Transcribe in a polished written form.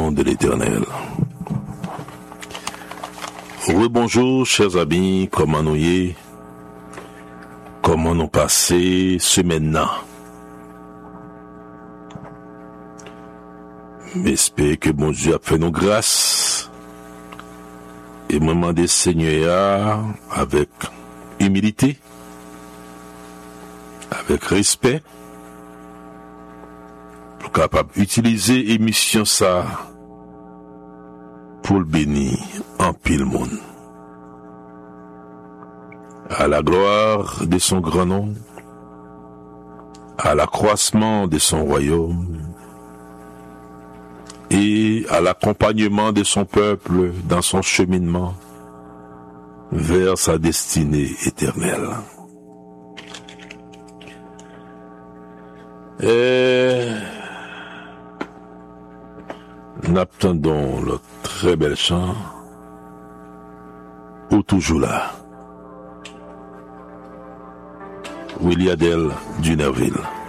nom de l'Éternel. Rebonjour, chers amis, comment nous y est? Comment nous passé semaine-là? J'espère que bon Dieu a fait nos grâces. Et moi demander Seigneur avec humilité, avec respect, pour capable d'utiliser émission ça pour le bénir en pile monde. À la gloire de son grand nom, à l'accroissement de son royaume et à l'accompagnement de son peuple dans son cheminement vers sa destinée éternelle. Et nous attendons le très bel chant ou toujours là. Williadel du Nerville.